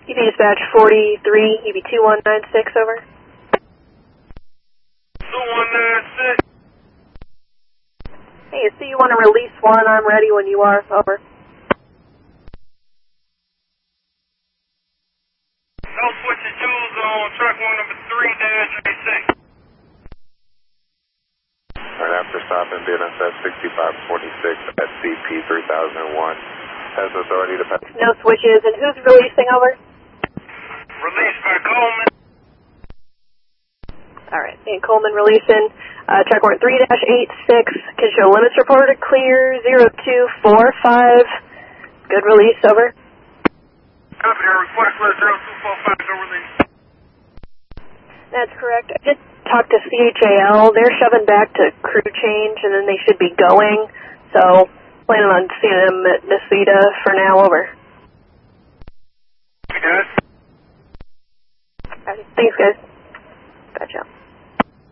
EV dispatch 43, EV 2196, over. 2196. Hey, I see you want to release one. I'm ready when you are, over. No switching Jules on track 1 number 3-86. Right after stopping BNSF 6546 at CP 3001. Has authority to pass. No switches, and who's releasing, over? Released by Coleman. Alright, and Coleman releasing. Track warrant 3-86, can show limits reported clear, 0245. Good release, over. Copy that. Request letter 0245, no release. That's correct. I just talked to CHAL. They're shoving back to crew change, and then they should be going. So, planning on seeing them at Necedah for now, over. You guys? Alright, thanks, guys. Gotcha.